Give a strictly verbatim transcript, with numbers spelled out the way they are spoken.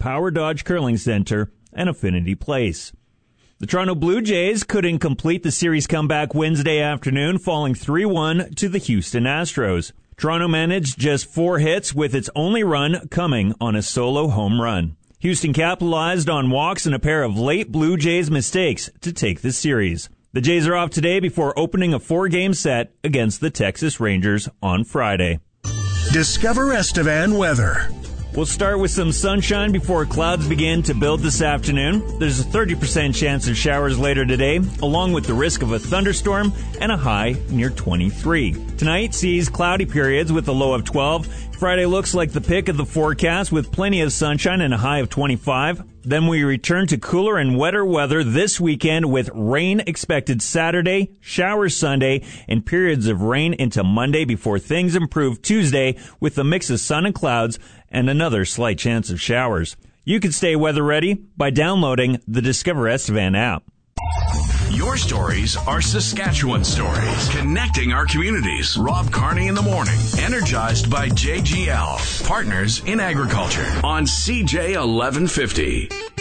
Power Dodge Curling Center and Affinity Place. The Toronto Blue Jays couldn't complete the series comeback Wednesday afternoon, falling three one to the Houston Astros. Toronto managed just four hits, with its only run coming on a solo home run. Houston capitalized on walks and a pair of late Blue Jays mistakes to take the series. The Jays are off today before opening a four-game set against the Texas Rangers on Friday. Discover Estevan weather. We'll start with some sunshine before clouds begin to build this afternoon. There's a thirty percent chance of showers later today, along with the risk of a thunderstorm and a high near twenty-three. Tonight sees cloudy periods with a low of twelve. Friday looks like the pick of the forecast with plenty of sunshine and a high of twenty-five. Then we return to cooler and wetter weather this weekend with rain expected Saturday, showers Sunday, and periods of rain into Monday before things improve Tuesday with a mix of sun and clouds and another slight chance of showers. You can stay weather ready by downloading the Discover Estevan app. Your stories are Saskatchewan stories, connecting our communities. Rob Carney in the morning, energized by J G L, partners in agriculture, on C J eleven fifty.